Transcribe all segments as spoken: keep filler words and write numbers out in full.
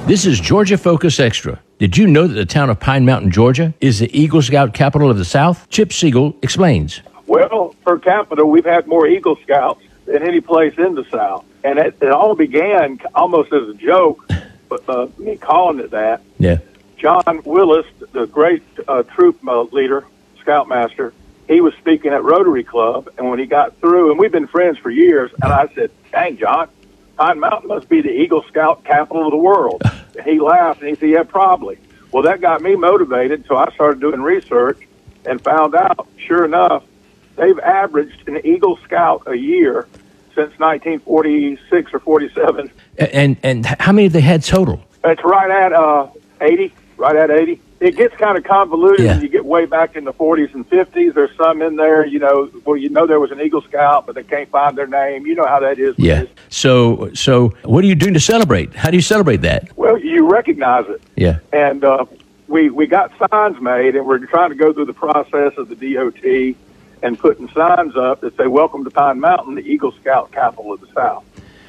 This is Georgia Focus Extra. Did you know that the town of Pine Mountain, Georgia, is the Eagle Scout capital of the South? Chip Siegel explains. Well, per capita, we've had more Eagle Scouts than any place in the South. And it, it all began almost as a joke, but uh, me calling it that. Yeah. John Willis, the great uh, troop uh, leader, scoutmaster, he was speaking at Rotary Club, and when he got through, and we've been friends for years, and I said, dang, John, Pine Mountain must be the Eagle Scout capital of the world. And he laughed, and he said, yeah, probably. Well, that got me motivated, so I started doing research and found out, sure enough, they've averaged an Eagle Scout a year since nineteen forty-six or forty-seven. And and how many have they had total? It's right at uh, eighty, right at eighty. It gets kind of convoluted Yeah. when you get way back in the forties and fifties. There's some in there, you know, where you know there was an Eagle Scout, but they can't find their name. You know how that is. Yeah. So so what are you doing to celebrate? How do you celebrate that? Well, you recognize it. Yeah. And uh, we we got signs made, and we're trying to go through the process of the D O T and putting signs up that say, welcome to Pine Mountain, the Eagle Scout capital of the South.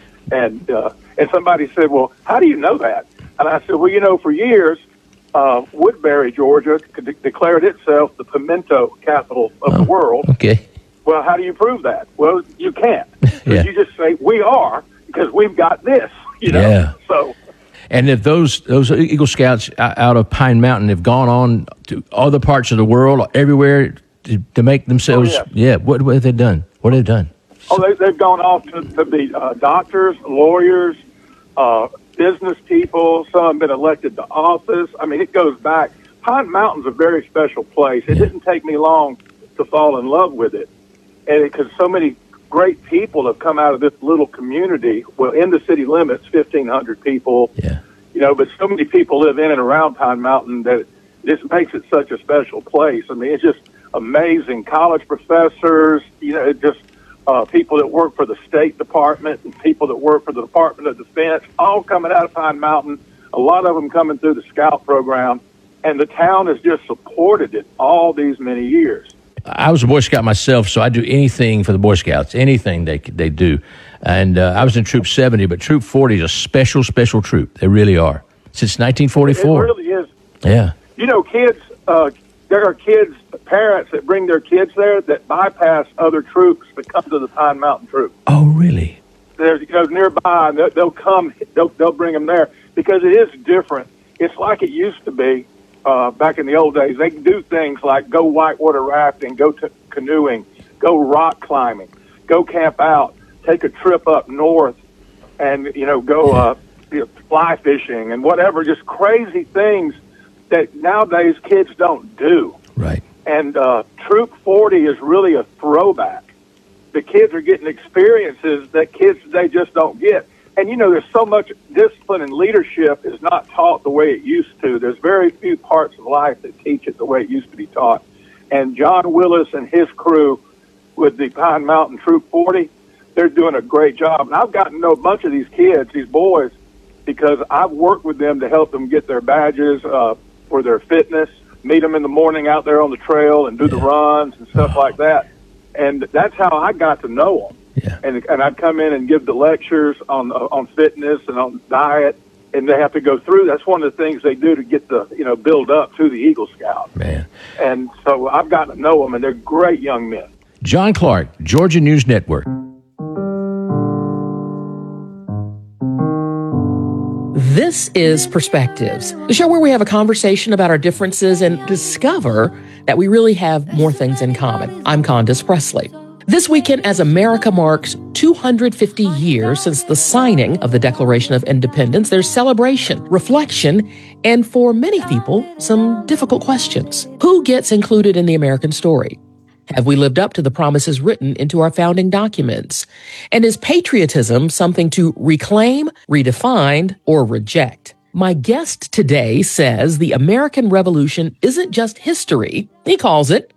And uh, and somebody said, well, how do you know that? And I said, well, you know, for years, uh, Woodbury, Georgia, de- declared itself the pimento capital of Oh, the world. Okay. Well, how do you prove that? Well, you can't. 'Cause Yeah. You just say, we are, because we've got this, you know. Yeah. So... And if those those Eagle Scouts out of Pine Mountain have gone on to other parts of the world, everywhere, to, to make themselves, Oh, yeah. yeah, what, what have they done? What have they done? Oh, they, they've gone off to, to be uh, doctors, lawyers, uh, business people. Some have been elected to office. I mean, it goes back. Pine Mountain's a very special place. It Yeah. didn't take me long to fall in love with it, and because so many great people have come out of this little community. Well, in the city limits, fifteen hundred people. Yeah. You know, but so many people live in and around Pine Mountain that this makes it such a special place. I mean, it's just amazing. College professors, you know, it just uh, people that work for the State Department and people that work for the Department of Defense, all coming out of Pine Mountain, a lot of them coming through the Scout program, and the town has just supported it all these many years. I was a Boy Scout myself, so I do anything for the Boy Scouts, anything they they do. And uh, I was in Troop seventy, but Troop forty is a special, special troop. They really are. Since nineteen forty-four. It really is. Yeah. You know, kids, uh, there are kids, parents that bring their kids there that bypass other troops that come to the Pine Mountain troop. Oh, really? There's, you know, nearby, and they'll, they'll come, they'll, they'll bring them there because it is different. It's like it used to be uh, back in the old days. They can do things like go whitewater rafting, go to canoeing, go rock climbing, go camp out, take a trip up north, and, you know, go uh, you know, fly fishing and whatever, just crazy things that nowadays kids don't do. Right. And uh, Troop forty is really a throwback. The kids are getting experiences that kids today just don't get. And, you know, there's so much discipline and leadership is not taught the way it used to. There's very few parts of life that teach it the way it used to be taught. And John Willis and his crew with the Pine Mountain Troop forty, they're doing a great job. And I've gotten to know a bunch of these kids, these boys, because I've worked with them to help them get their badges uh, for their fitness, meet them in the morning out there on the trail and do the runs and stuff Oh. like that. And that's how I got to know them. Yeah. And and I'd come in and give the lectures on uh, on fitness and on diet, and they have to go through. That's one of the things they do to get the, you know, build up to the Eagle Scout. Man. And so I've gotten to know them, and they're great young men. John Clark, Georgia News Network. This is Perspectives, the show where we have a conversation about our differences and discover that we really have more things in common. I'm Candace Presley. This weekend, as America marks two hundred fifty years since the signing of the Declaration of Independence, there's celebration, reflection, and for many people, some difficult questions. Who gets included in the American story? Have we lived up to the promises written into our founding documents? And is patriotism something to reclaim, redefine, or reject? My guest today says the American Revolution isn't just history. He calls it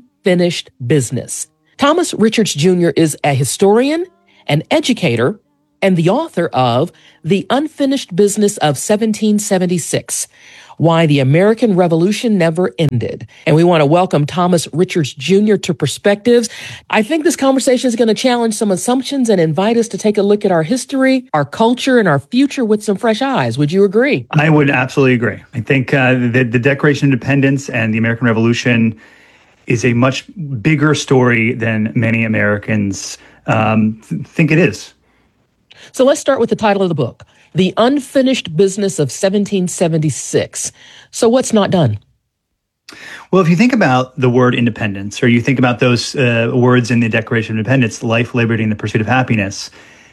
unfinished business. Thomas Richards Junior is a historian, an educator, and the author of The Unfinished Business of seventeen seventy-six, Why the American Revolution Never Ended. And we want to welcome Thomas Richards Junior to Perspectives. I think this conversation is going to challenge some assumptions and invite us to take a look at our history, our culture, and our future with some fresh eyes. Would you agree? I would absolutely agree. I think uh, the, the Declaration of Independence and the American Revolution is a much bigger story than many Americans um, th- think it is. So let's start with the title of the book, The Unfinished Business of seventeen seventy-six. So what's not done? Well, if you think about the word independence, or you think about those uh, words in the Declaration of Independence, life, liberty, and the pursuit of happiness,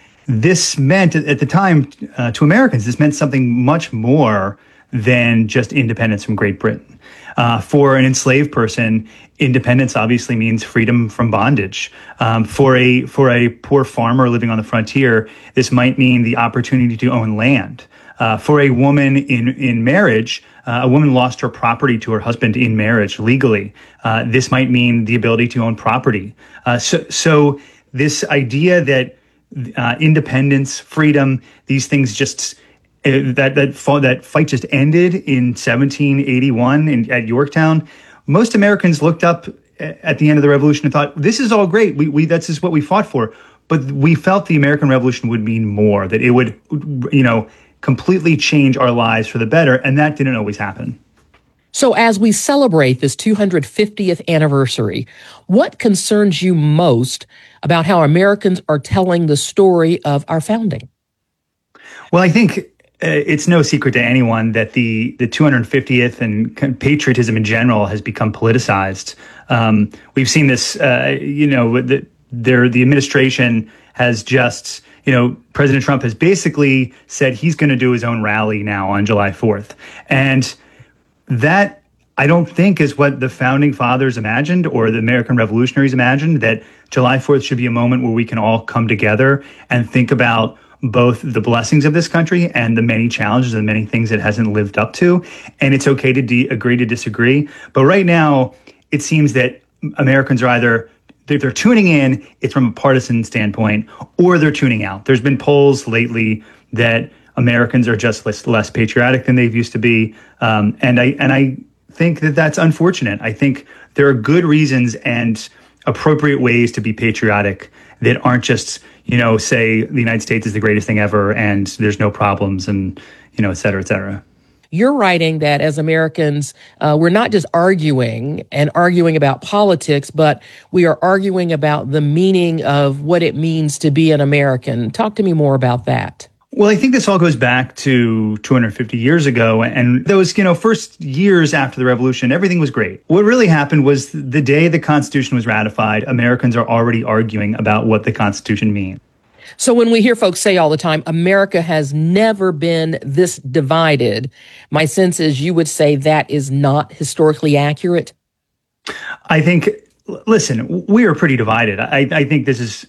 this meant at the time uh, to Americans, this meant something much more than just independence from Great Britain. Uh, for an enslaved person, independence obviously means freedom from bondage. Um, for a for a poor farmer living on the frontier, this might mean the opportunity to own land. Uh, for a woman in in marriage, uh, a woman lost her property to her husband in marriage legally. Uh, this might mean the ability to own property. Uh, so so this idea that uh, independence, freedom, these things just Uh, that that that fight just ended in seventeen eighty-one in, at Yorktown. Most Americans looked up at the end of the Revolution and thought, "This is all great. We we that's just what we fought for." But we felt the American Revolution would mean more. That it would, you know, completely change our lives for the better, and that didn't always happen. So as we celebrate this two hundred fiftieth anniversary, what concerns you most about how Americans are telling the story of our founding? Well, I think Uh, it's no secret to anyone that the, the two hundred fiftieth and patriotism in general has become politicized. Um, we've seen this, uh, you know, the, their, the administration has just, you know, President Trump has basically said he's going to do his own rally now on July fourth. And that, I don't think, is what the founding fathers imagined or the American revolutionaries imagined, that July fourth should be a moment where we can all come together and think about both the blessings of this country and the many challenges and many things it hasn't lived up to. And it's okay to de- agree to disagree. But right now, it seems that Americans are either, if they're tuning in, it's from a partisan standpoint, or they're tuning out. There's been polls lately that Americans are just less, less patriotic than they've used to be. Um, and I and I think that that's unfortunate. I think there are good reasons and appropriate ways to be patriotic that aren't just, you know, say the United States is the greatest thing ever and there's no problems and, you know, et cetera, et cetera. You're writing that as Americans, uh, we're not just arguing and arguing about politics, but we are arguing about the meaning of what it means to be an American. Talk to me more about that. Well, I think this all goes back to two hundred fifty years ago. And those, you know, first years after the revolution, everything was great. What really happened was the day the Constitution was ratified, Americans are already arguing about what the Constitution means. So when we hear folks say all the time, America has never been this divided, my sense is you would say that is not historically accurate. I think, listen, we are pretty divided. I, I think this is,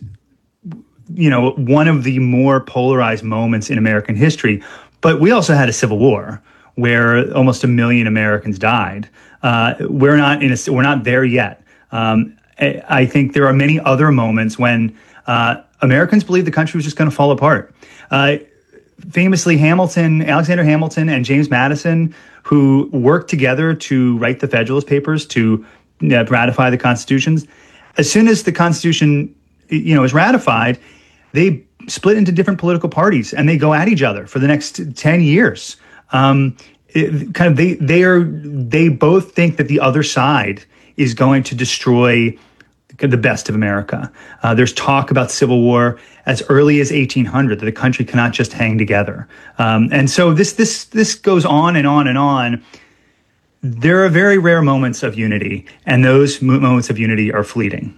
you know, one of the more polarized moments in American history. But we also had a civil war where almost a million Americans died. Uh, we're not in a, we're not there yet. Um, I, I think there are many other moments when uh, Americans believed the country was just going to fall apart. Uh, famously, Hamilton, Alexander Hamilton, and James Madison, who worked together to write the Federalist Papers to uh, ratify the constitutions. As soon as the Constitution, you know, is ratified, they split into different political parties and they go at each other for the next ten years. Um, it, kind of they they are they both think that the other side is going to destroy the best of America. Uh, there's talk about civil war as early as eighteen hundred, that the country cannot just hang together. Um, and so this this this goes on and on and on. There are very rare moments of unity, and those moments of unity are fleeting.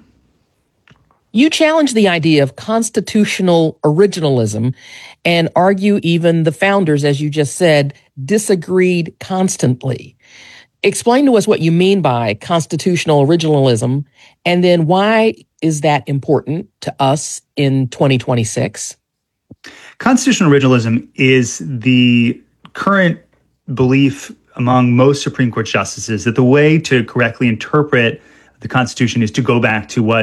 You challenge the idea of constitutional originalism and argue even the founders, as you just said, disagreed constantly. Explain to us what you mean by constitutional originalism, and then why is that important to us in twenty twenty-six? Constitutional originalism is the current belief among most Supreme Court justices that the way to correctly interpret the Constitution is to go back to what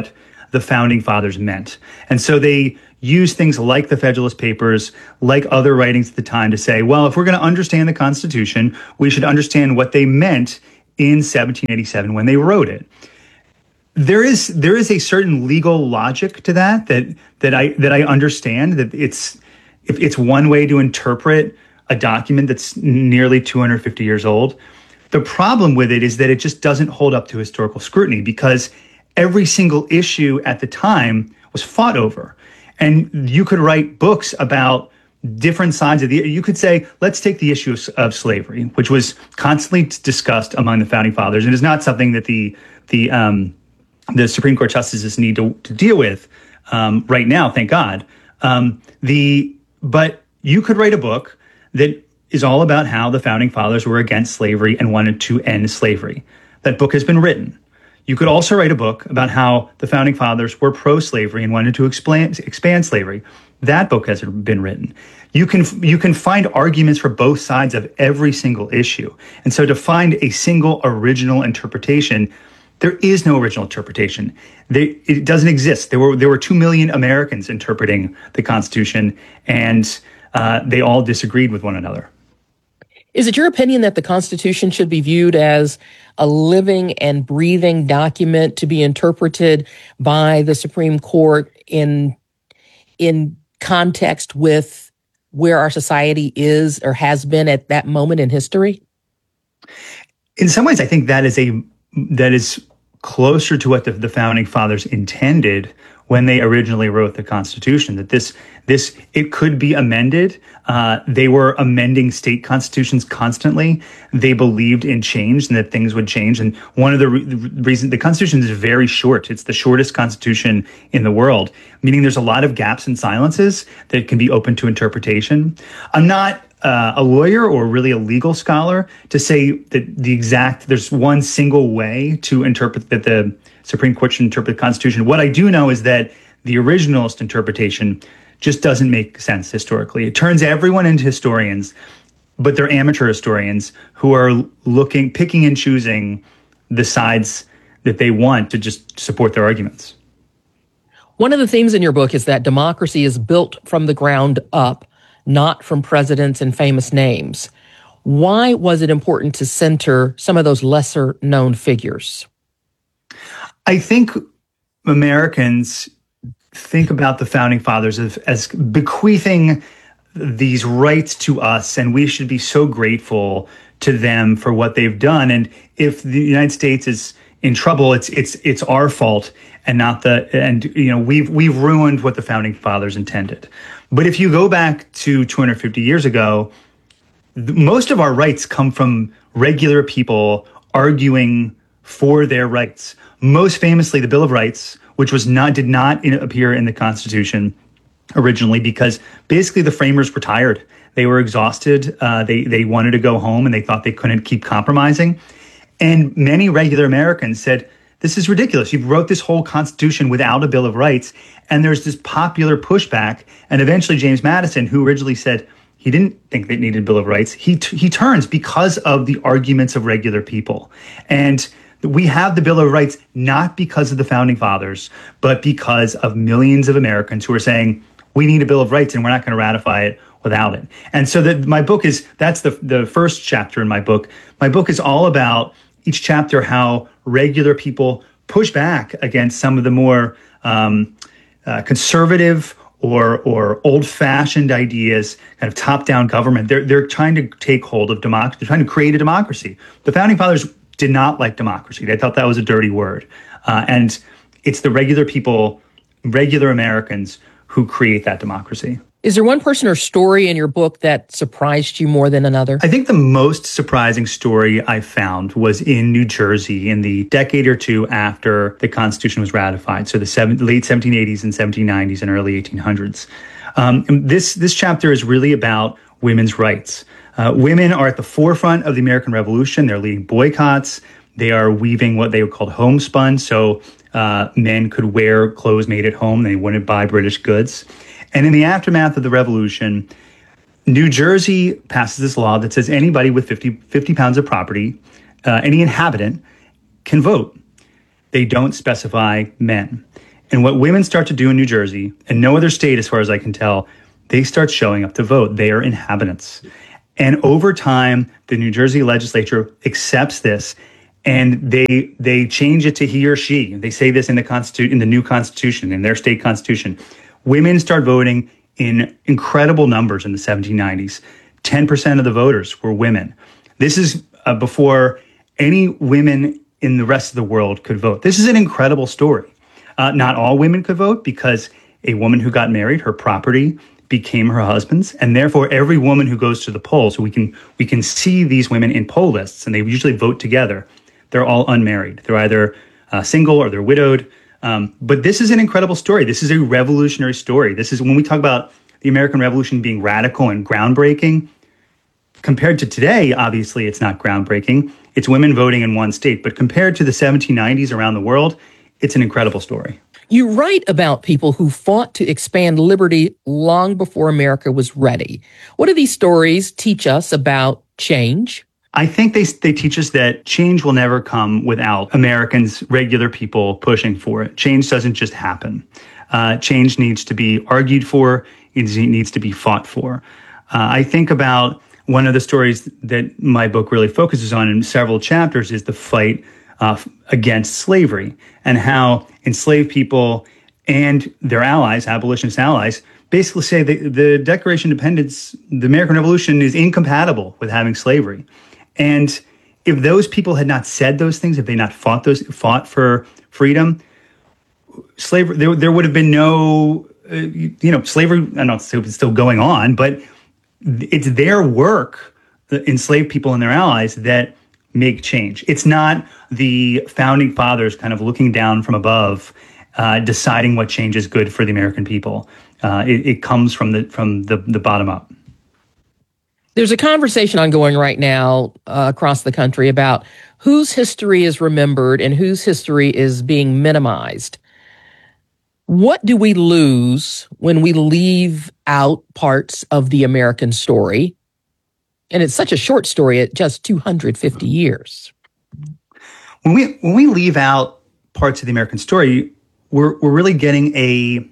the founding fathers meant. And so they use things like the Federalist Papers, like other writings at the time to say, well, if we're going to understand the Constitution, we should understand what they meant in seventeen eighty-seven when they wrote it. There is there is a certain legal logic to that that that I that I understand, that it's if it's one way to interpret a document that's nearly two hundred fifty years old. The problem with it is that it just doesn't hold up to historical scrutiny, because every single issue at the time was fought over. And you could write books about different sides of the, you could say, let's take the issue of, of slavery, which was constantly discussed among the founding fathers, and is not something that the the um, the Supreme Court justices need to, to deal with um, right now, thank God. Um, the but you could write a book that is all about how the founding fathers were against slavery and wanted to end slavery. That book has been written. You could also write a book about how the founding fathers were pro-slavery and wanted to explain, expand slavery. That book has been written. You can you can find arguments for both sides of every single issue. And so to find a single original interpretation, there is no original interpretation. They, it doesn't exist. There were there were two million Americans interpreting the Constitution, and uh, they all disagreed with one another. Is it your opinion that the Constitution should be viewed as a living and breathing document to be interpreted by the Supreme Court in in context with where our society is or has been at that moment in history? In some ways, I think that is a that is closer to what the, the founding fathers intended when they originally wrote the Constitution, that this this it could be amended. Uh, they were amending state constitutions constantly. They believed in change and that things would change. And one of the, re- the reasons the Constitution is very short. It's the shortest Constitution in the world, meaning there's a lot of gaps and silences that can be open to interpretation. I'm not uh, a lawyer or really a legal scholar to say that the exact there's one single way to interpret that the Supreme Court should interpret the Constitution. What I do know is that the originalist interpretation just doesn't make sense historically. It turns everyone into historians, but they're amateur historians who are looking, picking and choosing the sides that they want to just support their arguments. One of the themes in your book is that democracy is built from the ground up, not from presidents and famous names. Why was it important to center some of those lesser known figures? I think Americans think about the founding fathers as, as bequeathing these rights to us, and we should be so grateful to them for what they've done. And if the United States is in trouble, it's it's it's our fault and not the and you know we've we've ruined what the founding fathers intended. But if you go back to two hundred fifty years ago, most of our rights come from regular people arguing for their rights. Most famously, the Bill of Rights, which was not did not in, appear in the Constitution originally, because basically the framers were tired. They were exhausted. Uh, they they wanted to go home, and they thought they couldn't keep compromising. And many regular Americans said, "This is ridiculous. You wrote this whole Constitution without a Bill of Rights." And there's this popular pushback. And eventually, James Madison, who originally said he didn't think they needed a Bill of Rights, he t- he turns because of the arguments of regular people. And we have the Bill of Rights not because of the founding fathers, but because of millions of Americans who are saying, we need a Bill of Rights and we're not going to ratify it without it. And so that my book is, that's the the first chapter in my book. My book is all about each chapter, how regular people push back against some of the more um, uh, conservative or or old-fashioned ideas, kind of top-down government. They're they're trying to take hold of democracy. They're trying to create a democracy. The founding fathers did not like democracy. They thought that was a dirty word. Uh, and it's the regular people, regular Americans, who create that democracy. Is there one person or story in your book that surprised you more than another? I think the most surprising story I found was in New Jersey in the decade or two after the Constitution was ratified, so the seven, late seventeen eighties and seventeen nineties and early eighteen hundreds. Um, this, this chapter is really about women's rights. Uh, women are at the forefront of the American Revolution. They're leading boycotts. They are weaving what they called homespun, so uh, men could wear clothes made at home. They wouldn't buy British goods. And in the aftermath of the revolution, New Jersey passes this law that says anybody with fifty, fifty pounds of property, uh, any inhabitant, can vote. They don't specify men. And what women start to do in New Jersey, and no other state as far as I can tell, they start showing up to vote. They are inhabitants. And over time, the New Jersey legislature accepts this, and they they change it to he or she. They say this in the constitu- in the new constitution, in their state constitution. Women start voting in incredible numbers in the seventeen nineties. ten percent of the voters were women. This is uh, before any women in the rest of the world could vote. This is an incredible story. Uh, not all women could vote because a woman who got married, her property became her husband's, and therefore every woman who goes to the polls, so we can we can see these women in poll lists, and they usually vote together. They're all unmarried. They're either uh, single or they're widowed. Um, but this is an incredible story. This is a revolutionary story. This is when we talk about the American Revolution being radical and groundbreaking. Compared to today, obviously, it's not groundbreaking. It's women voting in one state. But compared to the seventeen nineties around the world, it's an incredible story. You write about people who fought to expand liberty long before America was ready. What do these stories teach us about change? I think they they teach us that change will never come without Americans, regular people, pushing for it. Change doesn't just happen. Uh, change needs to be argued for. It needs to be fought for. Uh, I think about one of the stories that my book really focuses on in several chapters is the fight uh, against slavery and how enslaved people and their allies, abolitionist allies, basically say that the Declaration of Independence, the American Revolution, is incompatible with having slavery. And if those people had not said those things, if they not fought those fought for freedom, slavery there there would have been no, uh, you, you know, slavery. I don't know if it's still going on, but it's their work, the enslaved people and their allies, that make change. It's not the founding fathers kind of looking down from above, uh, deciding what change is good for the American people. Uh, it, it comes from the from the, the bottom up. There's a conversation ongoing right now uh, across the country about whose history is remembered and whose history is being minimized. What do we lose when we leave out parts of the American story? And it's such a short story at just two hundred fifty years. When we when we leave out parts of the American story, we're we're really getting a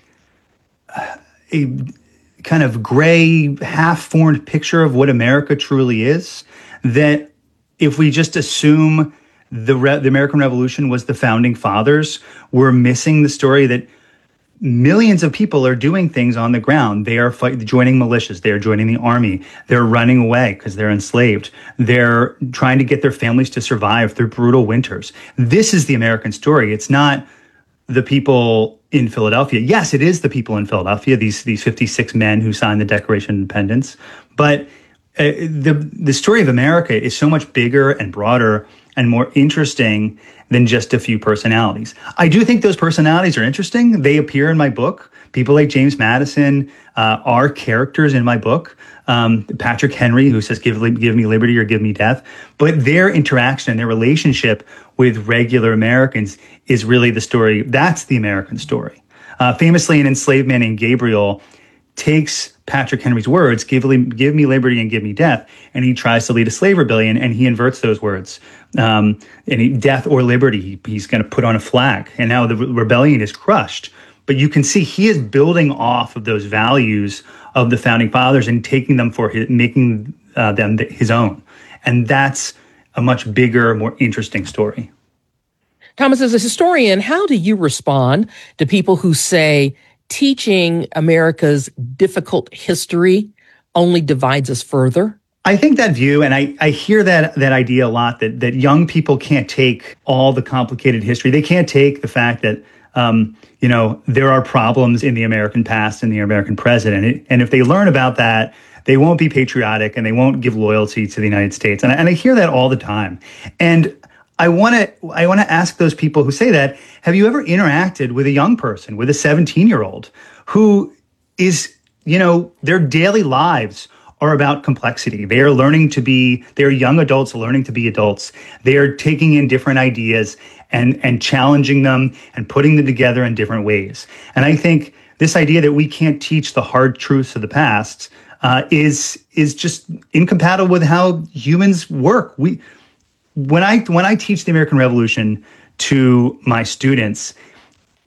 a kind of gray, half-formed picture of what America truly is, that if we just assume the, Re- the American Revolution was the founding fathers, we're missing the story that millions of people are doing things on the ground. They are fight- joining militias. They are joining the army. They're running away because they're enslaved. They're trying to get their families to survive through brutal winters. This is the American story. It's not the people in Philadelphia. Yes, it is the people in Philadelphia, these these fifty-six men who signed the Declaration of Independence. But uh, the the story of America is so much bigger and broader and more interesting than just a few personalities. I do think those personalities are interesting. They appear in my book. People like James Madison uh, are characters in my book. Um, Patrick Henry, who says, give, give me liberty or give me death. But their interaction and their relationship with regular Americans is really the story. That's the American story. Uh, famously, an enslaved man named Gabriel takes Patrick Henry's words, give, give me liberty and give me death, and he tries to lead a slave rebellion, and he inverts those words. Um, and he, death or liberty, he, he's going to put on a flag. And now the re- rebellion is crushed. But you can see he is building off of those values of the founding fathers and taking them for his, making uh, them his own. And that's a much bigger, more interesting story. Thomas, as a historian, how do you respond to people who say teaching America's difficult history only divides us further? I think that view, and I, I hear that that idea a lot, that that young people can't take all the complicated history. They can't take the fact that, um, you know, there are problems in the American past and the American present. And, it, and if they learn about that, they won't be patriotic and they won't give loyalty to the United States. And I, and I hear that all the time. And I want to I want to ask those people who say that, have you ever interacted with a young person, with a seventeen-year-old who is, you know, their daily lives are about complexity. They are learning to be, they're young adults learning to be adults. They are taking in different ideas and, and challenging them and putting them together in different ways. And I think this idea that we can't teach the hard truths of the past uh, is is just incompatible with how humans work. We when I when I teach the American Revolution to my students,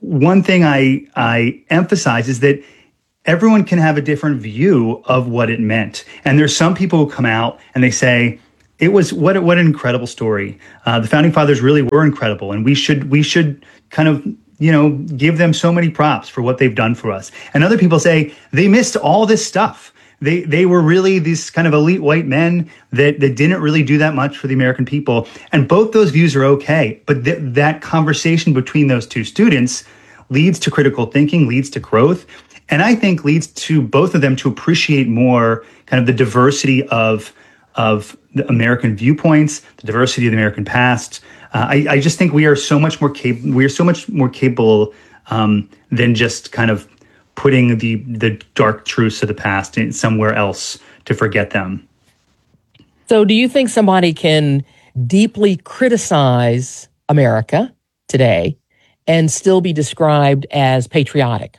one thing I, I emphasize is that everyone can have a different view of what it meant. And there's some people who come out and they say, it was what what an incredible story. Uh, the founding fathers really were incredible, and we should we should kind of you know give them so many props for what they've done for us. And other people say they missed all this stuff. They they were really these kind of elite white men that that didn't really do that much for the American people. And both those views are okay, but th- that conversation between those two students leads to critical thinking, leads to growth, and I think leads to both of them to appreciate more kind of the diversity of of the American viewpoints, the diversity of the American past. Uh, I, I just think we are so much more capable. We are so much more capable um, than just kind of putting the the dark truths of the past in somewhere else to forget them. So, do you think somebody can deeply criticize America today and still be described as patriotic?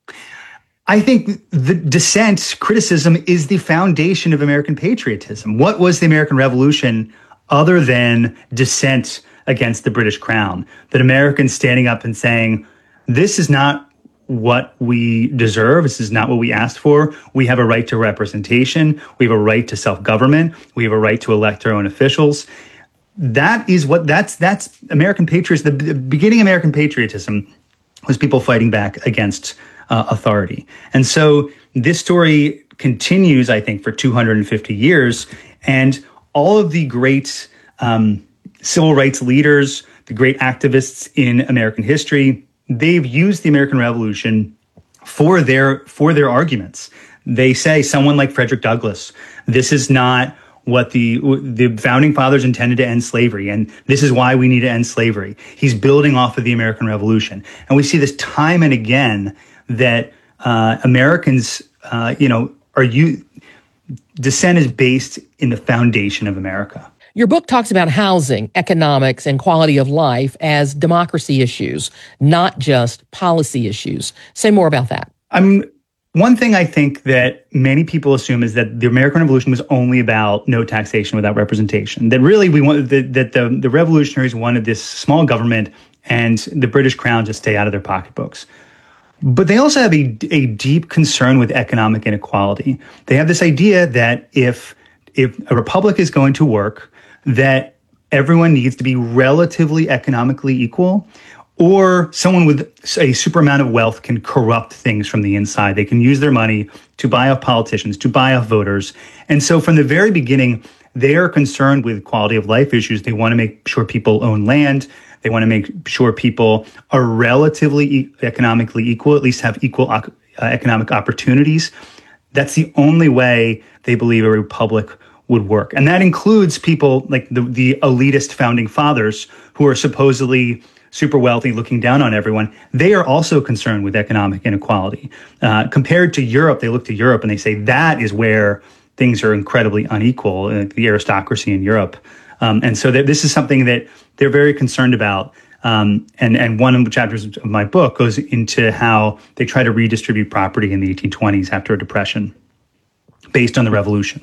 I think the dissent, criticism, is the foundation of American patriotism. What was the American Revolution other than dissent against the British Crown? That Americans standing up and saying, this is not what we deserve. This is not what we asked for. We have a right to representation. We have a right to self-government. We have a right to elect our own officials. That is what, that's, that's American patriotism. The beginning of American patriotism was people fighting back against Uh, authority. And so this story continues, I think, for two hundred fifty years. And all of the great um, civil rights leaders, the great activists in American history, they've used the American Revolution for their for their arguments. They say, someone like Frederick Douglass, this is not what the the founding fathers intended to end slavery, and this is why we need to end slavery. He's building off of the American Revolution. And we see this time and again that uh, Americans, uh, you know, are you dissent is based in the foundation of America. Your book talks about housing, economics, and quality of life as democracy issues, not just policy issues. Say more about that. I'm one thing I think that many people assume is that the American Revolution was only about no taxation without representation. That really we wanted that, that the the revolutionaries wanted this small government and the British Crown to stay out of their pocketbooks. But they also have a, a deep concern with economic inequality. They have this idea that if if a republic is going to work, that everyone needs to be relatively economically equal, or someone with a super amount of wealth can corrupt things from the inside. They can use their money to buy off politicians, to buy off voters. And so from the very beginning, they are concerned with quality of life issues. They want to make sure people own land. They want to make sure people are relatively e- economically equal, at least have equal uh, economic opportunities. That's the only way they believe a republic would work. And that includes people like the, the elitist founding fathers who are supposedly super wealthy, looking down on everyone. They are also concerned with economic inequality. Uh, compared to Europe, they look to Europe and they say that is where things are incredibly unequal, uh, the aristocracy in Europe. Um, and so that this is something that they're very concerned about. Um, and, and one of the chapters of my book goes into how they try to redistribute property in the eighteen twenties after a depression based on the revolution.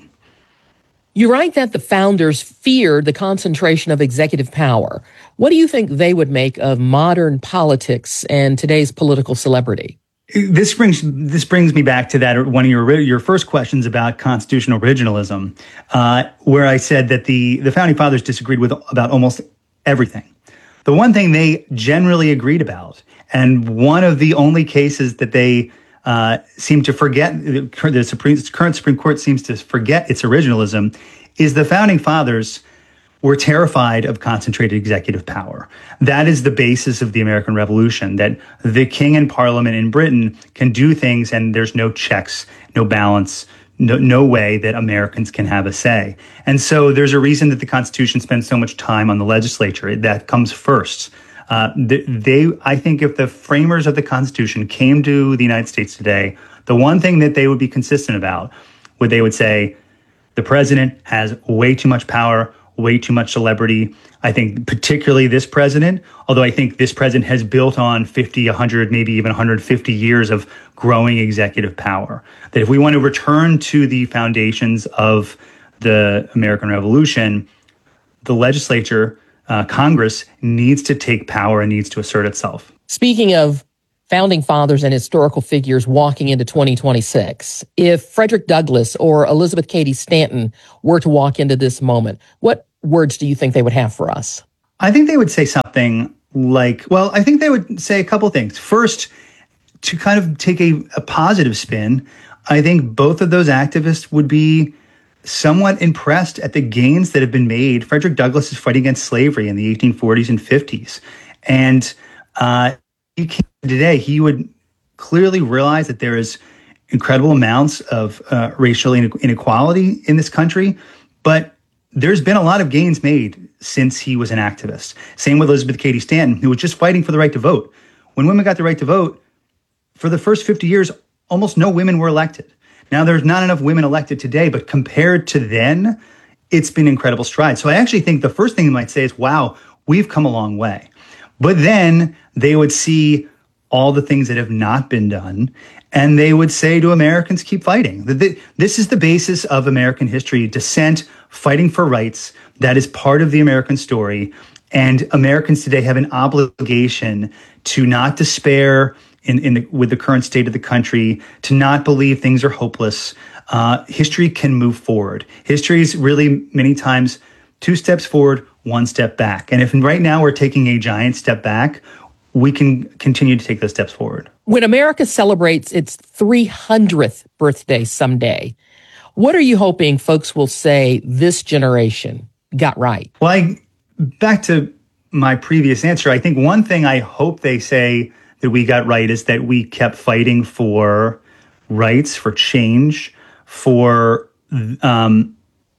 You write that the founders feared the concentration of executive power. What do you think they would make of modern politics and today's political celebrity? This brings this brings me back to that one of your your first questions about constitutional originalism, uh, where I said that the the founding fathers disagreed with about almost everything. The one thing they generally agreed about, and one of the only cases that they uh, seem to forget, the Supreme, current Supreme Court seems to forget its originalism, is the founding fathers were terrified of concentrated executive power. That is the basis of the American Revolution, that the king and parliament in Britain can do things and there's no checks, no balance, no, no way that Americans can have a say. And so there's a reason that the Constitution spends so much time on the legislature. That comes first. Uh, they, I think if the framers of the Constitution came to the United States today, the one thing that they would be consistent about would they would say, the president has way too much power, way too much celebrity. I think particularly this president, although I think this president has built on fifty, one hundred, maybe even one hundred fifty years of growing executive power. That if we want to return to the foundations of the American Revolution, the legislature, uh, Congress needs to take power and needs to assert itself. Speaking of founding fathers and historical figures walking into twenty twenty-six. If Frederick Douglass or Elizabeth Cady Stanton were to walk into this moment, what words do you think they would have for us? I think they would say something like, well, I think they would say a couple things. First, to kind of take a, a positive spin, I think both of those activists would be somewhat impressed at the gains that have been made. Frederick Douglass is fighting against slavery in the eighteen forties and fifties. And uh, today, he would clearly realize that there is incredible amounts of uh, racial inequality in this country, but there's been a lot of gains made since he was an activist. Same with Elizabeth Cady Stanton, who was just fighting for the right to vote. When women got the right to vote, for the first fifty years, almost no women were elected. Now, there's not enough women elected today, but compared to then, it's been incredible strides. So I actually think the first thing they might say is, wow, we've come a long way. But then they would see all the things that have not been done, and they would say to Americans, keep fighting. This is the basis of American history, dissent, fighting for rights. That is part of the American story. And Americans today have an obligation to not despair in, in the, with the current state of the country, to not believe things are hopeless. Uh, history can move forward. History is really many times two steps forward, one step back. And if right now we're taking a giant step back, we can continue to take those steps forward. When America celebrates its three hundredth birthday someday, what are you hoping folks will say this generation got right? Well, I, back to my previous answer, I think one thing I hope they say that we got right is that we kept fighting for rights, for change, for um,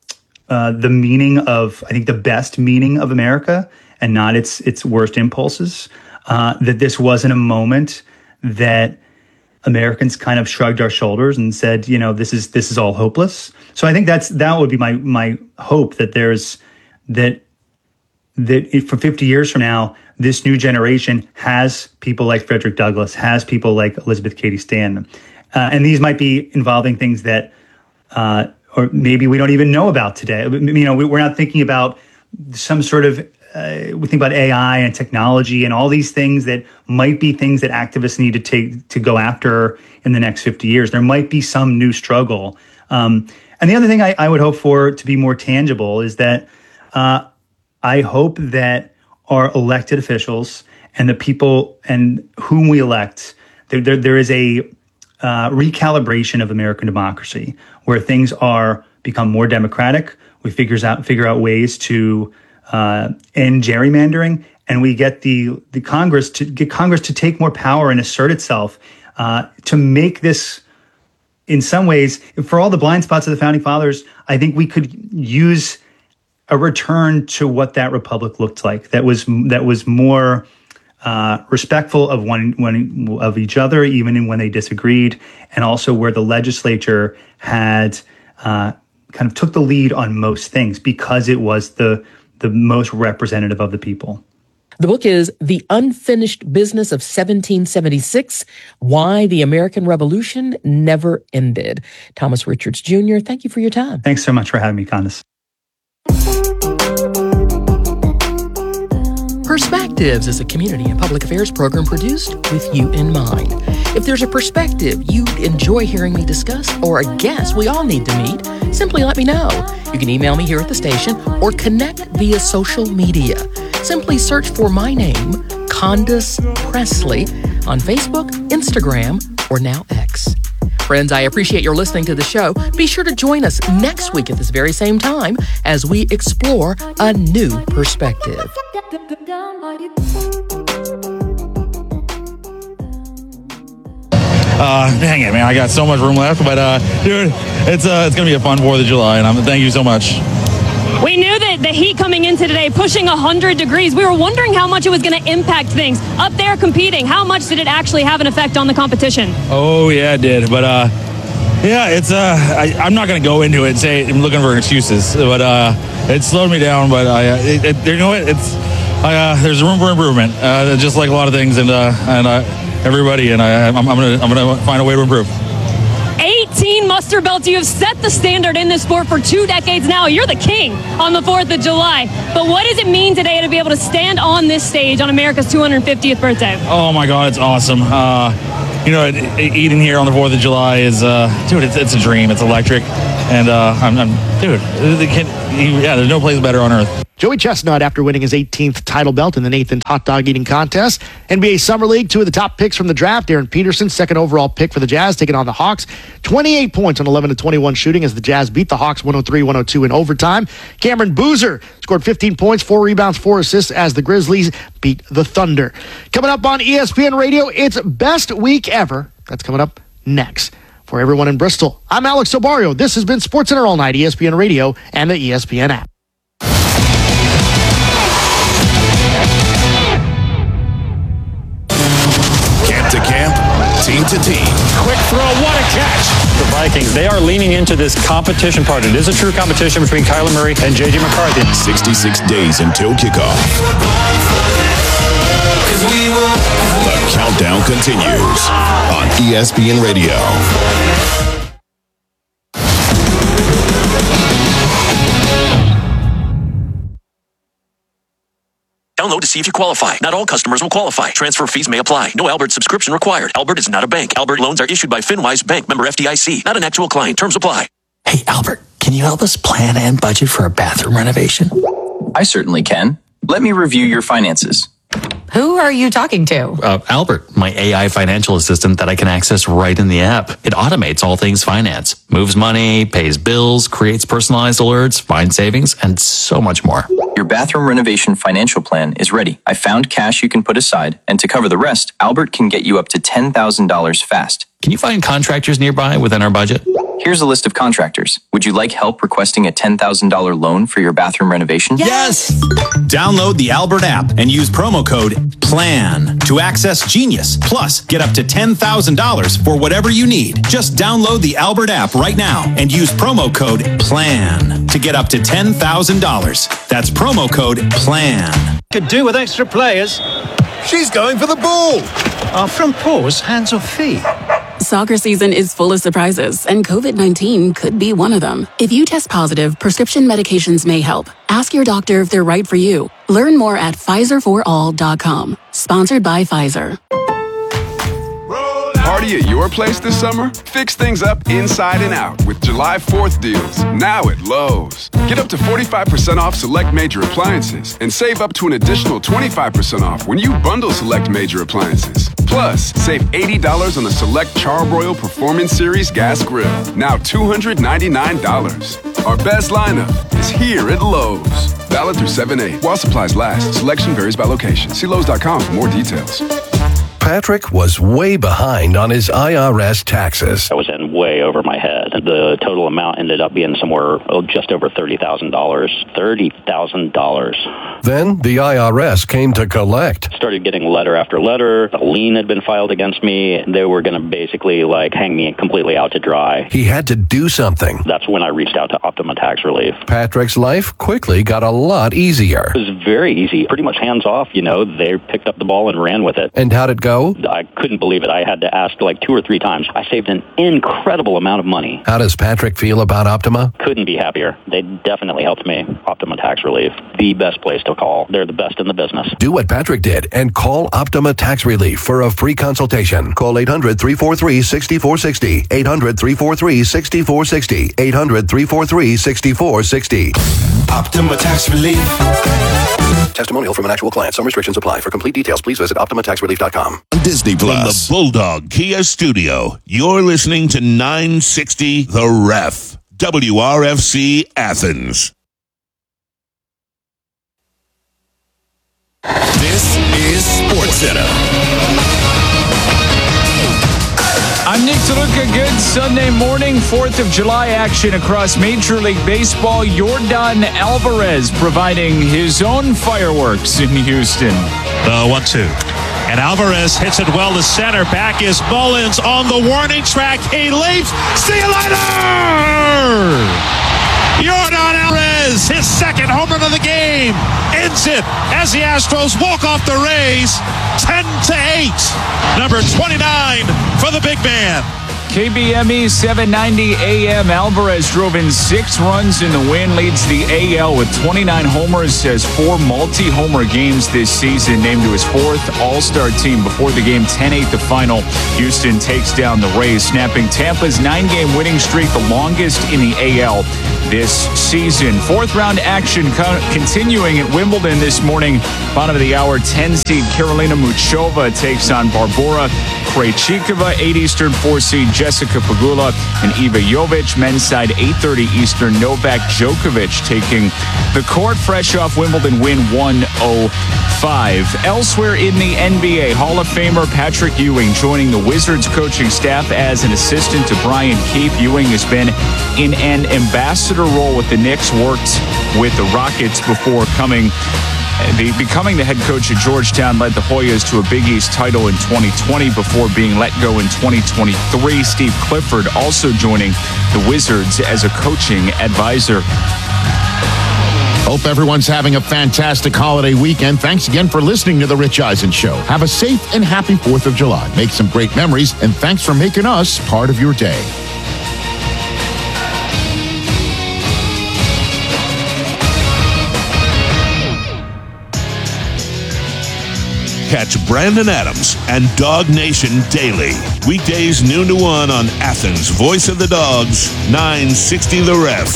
uh, the meaning of, I think, the best meaning of America and not its its worst impulses. Uh, that this wasn't a moment that Americans kind of shrugged our shoulders and said, you know, this is this is all hopeless. So I think that's that would be my my hope, that there's that that if for fifty years from now, this new generation has people like Frederick Douglass, has people like Elizabeth Cady Stanton. Uh, and these might be involving things that, uh, or maybe we don't even know about today. You know, we, we're not thinking about some sort of, uh, we think about A I and technology and all these things that might be things that activists need to take to go after in the next fifty years. There might be some new struggle. Um, and the other thing I, I would hope for to be more tangible is that uh, I hope that our elected officials and the people and whom we elect, there, there, there is a uh, recalibration of American democracy where things are become more democratic. We figures out figure out ways to uh, end gerrymandering, and we get the the Congress to get Congress to take more power and assert itself uh, to make this. In some ways, for all the blind spots of the Founding Fathers, I think we could use a return to what that republic looked like. That was that was more uh, respectful of one, one of each other, even when they disagreed, and also where the legislature had uh, kind of took the lead on most things because it was the the most representative of the people. The book is The Unfinished Business of seventeen seventy-six, Why the American Revolution Never Ended. Thomas Richards Junior, thank you for your time. Thanks so much for having me, Candace. Perspectives is a community and public affairs program produced with you in mind. If there's a perspective you'd enjoy hearing me discuss or a guest we all need to meet, simply let me know. You can email me here at the station or connect via social media. Simply search for my name, Candace Presley, on Facebook, Instagram, or now X. Friends, I appreciate your listening to the show. Be sure to join us next week at this very same time as we explore a new perspective. Uh, dang it, man! I got so much room left, but uh, dude, it's uh, it's gonna be a fun Fourth of July, and I'm thank you so much. We knew that the heat coming into today, pushing one hundred degrees, we were wondering how much it was going to impact things. Up there competing, how much did it actually have an effect on the competition? Oh, yeah, it did. But, uh, yeah, it's, uh, I, I'm not going to go into it and say I'm looking for excuses, but uh, it slowed me down. But, I, it, it, you know what, it's, I, uh, there's room for improvement, uh, just like a lot of things, and, uh, and uh, everybody, and I, I'm, I'm going to I'm gonna find a way to improve. Eight fifteen muster belts. You have set the standard in this sport for two decades now. You're the king on the fourth of July. But what does it mean today to be able to stand on this stage on America's two hundred fiftieth birthday? Oh, my God, it's awesome. Uh, you know, eating here on the fourth of July is, uh, dude, it's, it's a dream. It's electric. And, uh, I'm, I'm dude, they can't, yeah, there's no place better on earth. Joey Chestnut, after winning his eighteenth title belt in the Nathan's Hot Dog Eating Contest. N B A Summer League, two of the top picks from the draft. Aaron Peterson, second overall pick for the Jazz, taking on the Hawks. twenty-eight points on eleven to twenty-one shooting as the Jazz beat the Hawks one oh three one oh two in overtime. Cameron Boozer scored fifteen points, four rebounds, four assists as the Grizzlies beat the Thunder. Coming up on E S P N Radio, it's Best Week Ever. That's coming up next. For everyone in Bristol, I'm Alex Obario. This has been SportsCenter All Night, E S P N Radio, and the E S P N app. Camp to camp, team to team. Quick throw, what a catch. The Vikings, they are leaning into this competition part. It is a true competition between Kyler Murray and J J McCarthy. sixty-six days until kickoff. The countdown continues on E S P N Radio. Download to see if you qualify. Not all customers will qualify. Transfer fees may apply. No Albert subscription required. Albert is not a bank. Albert loans are issued by FinWise Bank, member F D I C. Not an actual client. Terms apply. Hey, Albert, can you help us plan and budget for a bathroom renovation? I certainly can. Let me review your finances. Who are you talking to? Uh, Albert, my A I financial assistant that I can access right in the app. It automates all things finance, moves money, pays bills, creates personalized alerts, finds savings, and so much more. Your bathroom renovation financial plan is ready. I found cash you can put aside, and to cover the rest, Albert can get you up to ten thousand dollars fast. Can you find contractors nearby within our budget? Here's a list of contractors. Would you like help requesting a ten thousand dollars loan for your bathroom renovation? Yes! Download the Albert app and use promo code PLAN to access Genius. Plus, get up to ten thousand dollars for whatever you need. Just download the Albert app right now and use promo code PLAN to get up to ten thousand dollars. That's promo code PLAN. Could do with extra players. She's going for the ball. Our front paws, hands off feet. Soccer season is full of surprises, and COVID nineteen could be one of them. If you test positive, prescription medications may help. Ask your doctor if they're right for you. Learn more at Pfizer for all dot com. Sponsored by Pfizer. Party at your place this summer? Fix things up inside and out with July fourth deals, now at Lowe's. Get up to forty-five percent off select major appliances and save up to an additional twenty-five percent off when you bundle select major appliances. Plus, save eighty dollars on the select Charbroil Performance Series gas grill, now two hundred ninety-nine dollars. Our best lineup is here at Lowe's. Valid through seven eight. While supplies last, selection varies by location. See Lowe's dot com for more details. Patrick was way behind on his I R S taxes. I was in way over my head. The total amount ended up being somewhere oh, just over thirty thousand dollars. thirty thousand dollars. Then the I R S came to collect. Started getting letter after letter. A lien had been filed against me. They were going to basically like hang me completely out to dry. He had to do something. That's when I reached out to Optima Tax Relief. Patrick's life quickly got a lot easier. It was very easy. Pretty much hands off, you know. They picked up the ball and ran with it. And how'd it go? I couldn't believe it. I had to ask like two or three times. I saved an incredible amount of money. How does Patrick feel about Optima? Couldn't be happier. They definitely helped me. Optima Tax Relief, the best place to call. They're the best in the business. Do what Patrick did and call Optima Tax Relief for a free consultation. Call eight hundred, three four three, six four six zero. eight hundred, three four three, six four six zero. eight hundred, three four three, six four six zero. Optima Tax Relief. Testimonial from an actual client. Some restrictions apply. For complete details, please visit optima tax relief dot com. Disney Plus. From the Bulldog Kia Studio, you're listening to nine sixty The Ref. W R F C Athens. This is SportsCenter. I'm Nick DeLuca. Good Sunday morning, fourth of July action across Major League Baseball. Yordan Alvarez providing his own fireworks in Houston. The one two. And Alvarez hits it well to center. Back is Mullins on the warning track. He leaps. See you later! Yordan Alvarez, his second home run of the game, ends it as the Astros walk off the Rays ten to eight. Number twenty-nine for the big man. K B M E seven ninety A M. Alvarez drove in six runs in the win, leads the A L with twenty-nine homers, has four multi-homer games this season, named to his fourth All-Star team. Before the game, ten eight the final. Houston takes down the Rays, snapping Tampa's nine-game winning streak, the longest in the A L this season. Fourth round action co- continuing at Wimbledon this morning. Bottom of the hour, ten seed Karolina Muchova takes on Barbora Krejcikova. eight Eastern, four seed Jessica Pegula and Iva Jovic. Men's side, eight thirty Eastern, Novak Djokovic taking the court, fresh off Wimbledon win one oh five. Elsewhere in the N B A, Hall of Famer Patrick Ewing joining the Wizards coaching staff as an assistant to Brian Keefe. Ewing has been in an ambassador role with the Knicks, worked with the Rockets before coming The, becoming the head coach at Georgetown, led the Hoyas to a Big East title in twenty twenty before being let go in twenty twenty-three. Steve Clifford also joining the Wizards as a coaching advisor. Hope everyone's having a fantastic holiday weekend. Thanks again for listening to The Rich Eisen Show. Have a safe and happy fourth of July. Make some great memories, and thanks for making us part of your day. Catch Brandon Adams and Dog Nation daily. Weekdays noon to one on Athens' Voice of the Dogs, nine sixty The Ref.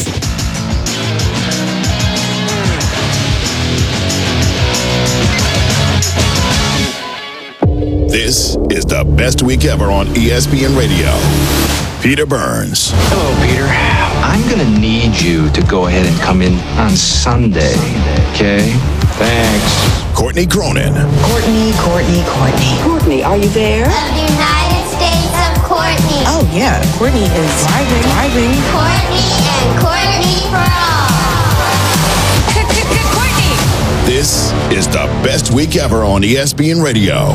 This is the best week ever on E S P N Radio. Peter Burns. Hello, Peter. I'm going to need you to go ahead and come in on Sunday, okay? Thanks. Courtney Cronin. Courtney, Courtney, Courtney. Courtney, are you there? Of the United States of Courtney. Oh, yeah. Courtney is driving. Driving. Courtney and Courtney for all. Courtney. This is the best week ever on E S P N Radio.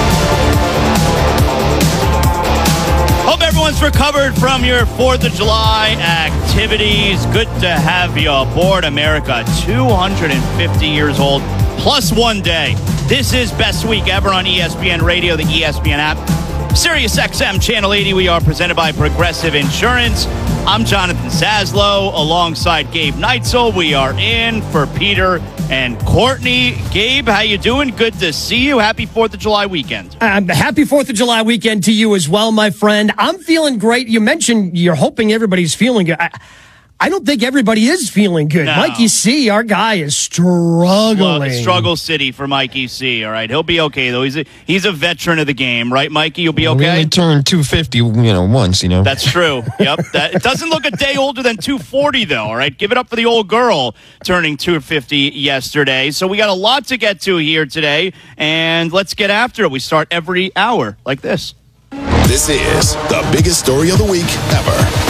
Hope everyone's recovered from your fourth of July activities. Good to have you aboard, America. two hundred fifty years old, plus one day. This is Best Week Ever on E S P N Radio, the E S P N app. Sirius X M Channel eighty. We are presented by Progressive Insurance. I'm Jonathan Zaslow alongside Gabe Neitzel. We are in for Peter and Courtney. Gabe, how you doing? Good to see you. Happy fourth of July weekend. Um, happy fourth of July weekend to you as well, my friend. I'm feeling great. You mentioned you're hoping everybody's feeling good. I, I don't think everybody is feeling good. No. Mikey C, our guy, is struggling. Well, struggle city for Mikey C, all right? He'll be okay, though. He's a, he's a veteran of the game, right, Mikey? You'll be okay? We only turned two fifty, you know, once, you know. That's true. Yep. That, it doesn't look a day older than two forty, though, all right? Give it up for the old girl turning two fifty yesterday. So we got a lot to get to here today, and let's get after it. We start every hour like this. This is the biggest story of the week ever.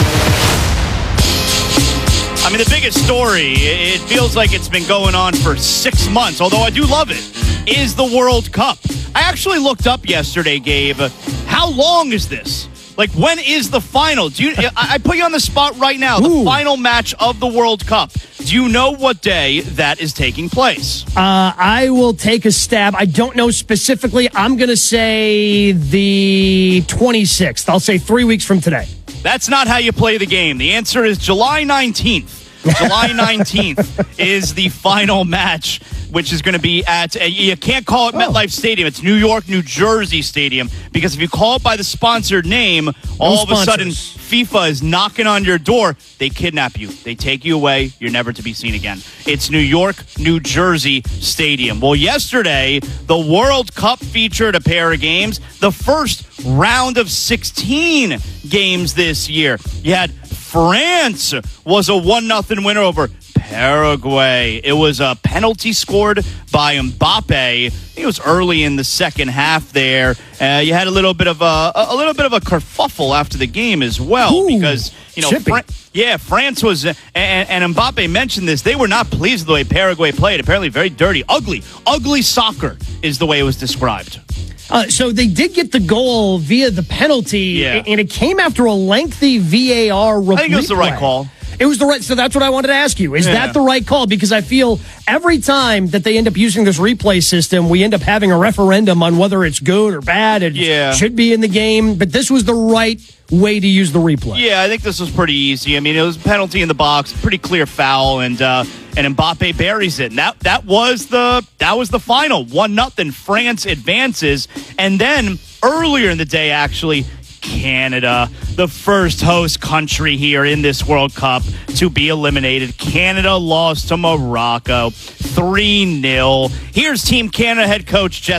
I mean, the biggest story, it feels like it's been going on for six months, although I do love it, is the World Cup. I actually looked up yesterday, Gabe, how long is this? Like, when is the final? Do you? I put you on the spot right now. The Ooh. final match of the World Cup. Do you know what day that is taking place? Uh, I will take a stab. I don't know specifically. I'm going to say the twenty-sixth. I'll say three weeks from today. That's not how you play the game. The answer is July nineteenth. July nineteenth is the final match, which is going to be at, uh, you can't call it MetLife Stadium. It's New York, New Jersey Stadium, because if you call it by the sponsored name, all no of a sudden FIFA is knocking on your door. They kidnap you. They take you away. You're never to be seen again. It's New York, New Jersey Stadium. Well, yesterday, the World Cup featured a pair of games. The first round of sixteen games this year. You had France was a one nothing winner over Paraguay. It was a penalty scored by Mbappe. I think it was early in the second half there. Uh, you had a little bit of a, a little bit of a kerfuffle after the game as well. Ooh, because, you know, Fran- yeah, France was, uh, and, and Mbappe mentioned this, they were not pleased with the way Paraguay played. Apparently very dirty, ugly, ugly soccer is the way it was described. Uh, so they did get the goal via the penalty, yeah. and it came after a lengthy V A R replay. I think it was the right call. It It was the right. So that's what I wanted to ask you. Is Yeah. that the right call? Because I feel every time that they end up using this replay system, we end up having a referendum on whether it's good or bad. It Yeah. should be in the game. But this was the right way to use the replay. Yeah, I think this was pretty easy. I mean, it was a penalty in the box, pretty clear foul, and uh, and Mbappe buries it. And that that was the that was the final. One nothing. France advances, and then earlier in the day, actually, Canada, the first host country here in this World Cup to be eliminated. Canada lost to Morocco three nil. Here's Team Canada head coach Jess